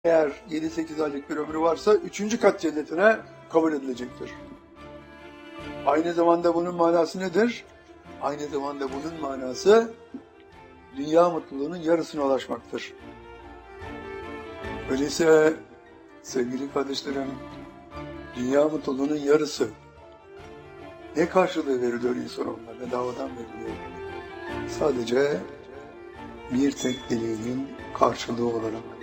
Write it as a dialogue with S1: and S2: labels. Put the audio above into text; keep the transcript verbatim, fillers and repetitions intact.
S1: Eğer yedi sekiz aylık bir ömrü varsa üçüncü kat cennetine kabul edilecektir. Aynı zamanda bunun manası nedir? Aynı zamanda bunun manası dünya mutluluğunun yarısına ulaşmaktır. Öyleyse sevgili kardeşlerim, dünya mutluluğunun yarısı ne karşılığı veriliyor insanoğluna? Bedavadan veriliyor. Sadece bir tek dileğinin karşılığı olarak.